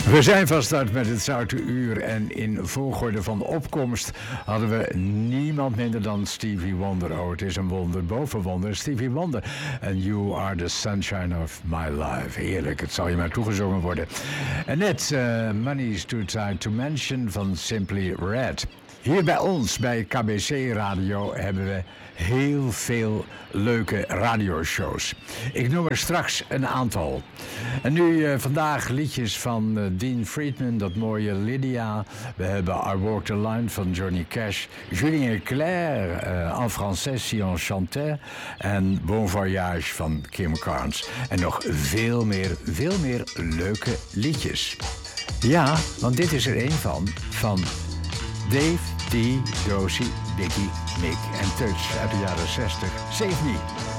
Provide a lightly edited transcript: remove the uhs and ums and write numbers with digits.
We zijn van start met het Zoute Uur en in volgorde van opkomst hadden we niemand minder dan Stevie Wonder. Oh, het is een wonder boven wonder. Stevie Wonder. And you are the sunshine of my life. Heerlijk, het zal je maar toegezongen worden. En net Money's Too Tight to Mention van Simply Red. Hier bij ons, bij KBC Radio, hebben we heel veel leuke radioshows. Ik noem er straks een aantal. En nu vandaag liedjes van Dean Friedman, dat mooie Lydia. We hebben I Walk the Line van Johnny Cash. Julien Clerc, en français si on chantait. En Bon Voyage van Kim Carnes. En nog veel meer leuke liedjes. Ja, want dit is er een van Dave, Dee, Dozy, Dickie, Mick en Touch uit de jaren 60. Save Me.